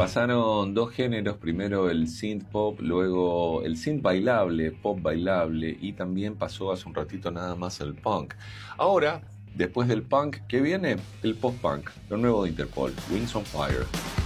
Pasaron dos géneros, primero el synth pop, luego el synth bailable, pop bailable, y también pasó hace un ratito nada más el punk. Ahora, después del punk, ¿qué viene? El post-punk, lo nuevo de Interpol, Wings on Fire.